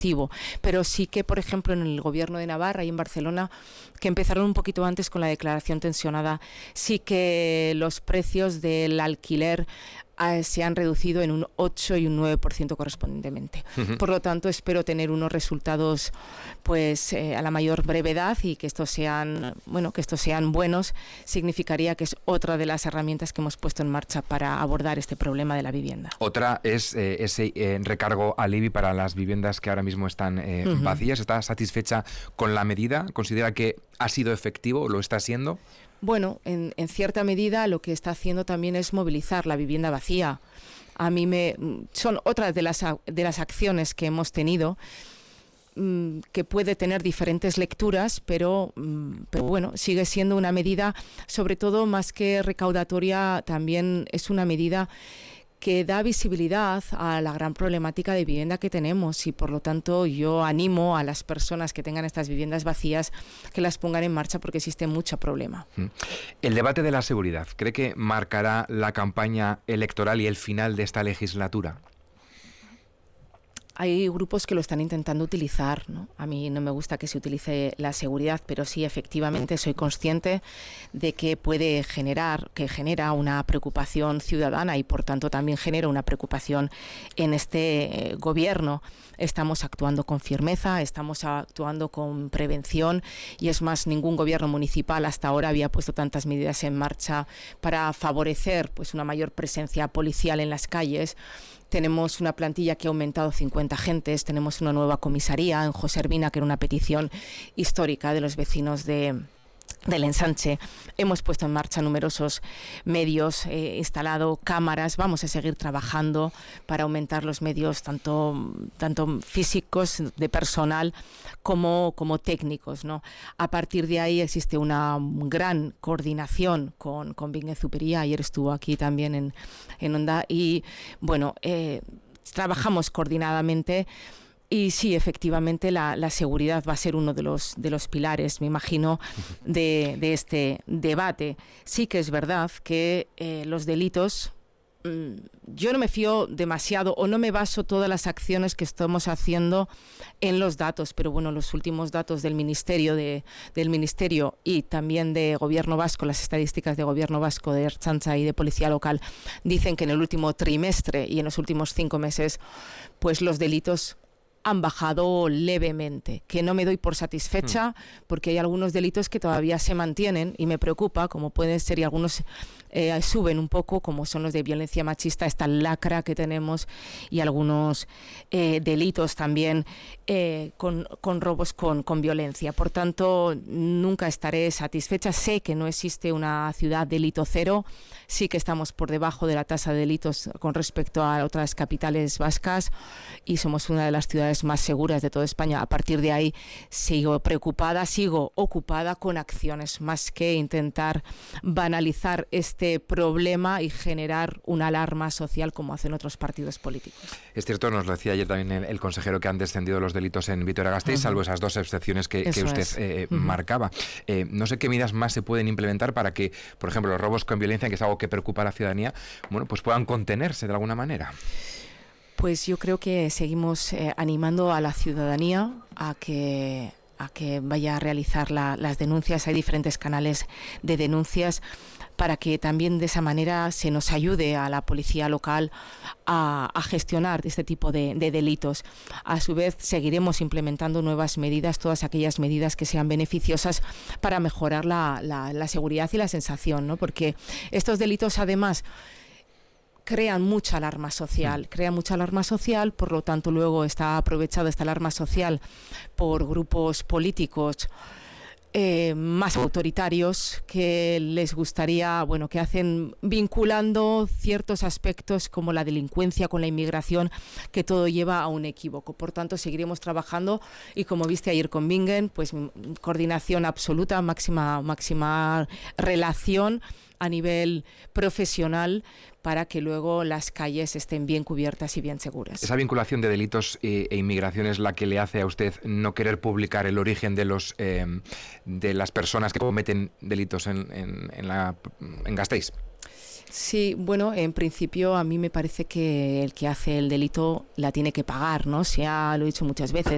pero sí que, por ejemplo, en el gobierno de Navarra y en Barcelona, que empezaron un poquito antes con la declaración tensionada, sí que los precios del alquiler se han reducido en un 8 y un 9% correspondientemente. Por lo tanto, espero tener unos resultados pues a la mayor brevedad, y que estos sean buenos. Significaría que es otra de las herramientas que hemos puesto en marcha para abordar este problema de la vivienda. Otra es ese recargo al IBI para las viviendas que ahora mismo están vacías. ¿Está satisfecha con la medida? ¿Considera que ha sido efectivo o lo está siendo? Bueno, en cierta medida lo que está haciendo también es movilizar la vivienda vacía. Son otras de las acciones que hemos tenido, que puede tener diferentes lecturas, pero bueno, sigue siendo una medida, sobre todo más que recaudatoria, también es una medida que da visibilidad a la gran problemática de vivienda que tenemos, y por lo tanto yo animo a las personas que tengan estas viviendas vacías que las pongan en marcha, porque existe mucho problema. El debate de la seguridad, ¿cree que marcará la campaña electoral y el final de esta legislatura? Hay grupos que lo están intentando utilizar, ¿no? A mí no me gusta que se utilice la seguridad, pero sí, efectivamente, soy consciente de que genera una preocupación ciudadana, y por tanto también genera una preocupación en este gobierno. Estamos actuando con firmeza, estamos actuando con prevención, y es más, ningún gobierno municipal hasta ahora había puesto tantas medidas en marcha para favorecer pues una mayor presencia policial en las calles. Tenemos una plantilla que ha aumentado 50 agentes, tenemos una nueva comisaría en José Ervina, que era una petición histórica de los vecinos del Ensanche. Hemos puesto en marcha numerosos medios, instalado cámaras. Vamos a seguir trabajando para aumentar los medios tanto físicos de personal como técnicos, ¿no? A partir de ahí existe una gran coordinación con Bingen Zuperia. Ayer estuvo aquí también en Onda, y bueno, trabajamos coordinadamente. Y sí, efectivamente, la seguridad va a ser uno de los pilares, me imagino, de este debate. Sí que es verdad que los delitos, yo no me fío demasiado, o no me baso todas las acciones que estamos haciendo en los datos, pero bueno, los últimos datos del Ministerio y también de Gobierno Vasco, las estadísticas de Gobierno Vasco, de Ertzaintza y de Policía Local, dicen que en el último trimestre y en los últimos 5 meses, pues los delitos han bajado levemente, que no me doy por satisfecha, porque hay algunos delitos que todavía se mantienen y me preocupa, como pueden ser, y algunos suben un poco, como son los de violencia machista, esta lacra que tenemos, y algunos delitos también con robos con violencia. Por tanto, nunca estaré satisfecha. Sé que no existe una ciudad delito cero, sí que estamos por debajo de la tasa de delitos con respecto a otras capitales vascas, y somos una de las ciudades más seguras de toda España. A partir de ahí sigo preocupada, sigo ocupada con acciones, más que intentar banalizar este problema y generar una alarma social como hacen otros partidos políticos. Es cierto, nos lo decía ayer también el consejero, que han descendido los delitos en Vitoria-Gasteiz, salvo esas 2 excepciones que usted marcaba. No sé qué medidas más se pueden implementar para que, por ejemplo, los robos con violencia, que es algo que preocupa a la ciudadanía, bueno, pues puedan contenerse de alguna manera. Pues yo creo que seguimos animando a la ciudadanía a que vaya a realizar las denuncias. Hay diferentes canales de denuncias, para que también de esa manera se nos ayude a la policía local a gestionar este tipo de delitos. A su vez, seguiremos implementando nuevas medidas, todas aquellas medidas que sean beneficiosas para mejorar la seguridad y la sensación, ¿no? Porque estos delitos, además, crean mucha alarma social, por lo tanto luego está aprovechada esta alarma social por grupos políticos más autoritarios, que les gustaría, bueno, que hacen vinculando ciertos aspectos como la delincuencia con la inmigración, que todo lleva a un equívoco. Por tanto, seguiremos trabajando, y como viste ayer con Bingen, pues coordinación absoluta, máxima relación a nivel profesional, para que luego las calles estén bien cubiertas y bien seguras. ¿Esa vinculación de delitos e inmigración es la que le hace a usted no querer publicar el origen de las personas que cometen delitos en Gasteiz? Sí, bueno, en principio a mí me parece que el que hace el delito la tiene que pagar, ¿no? Lo he dicho muchas veces.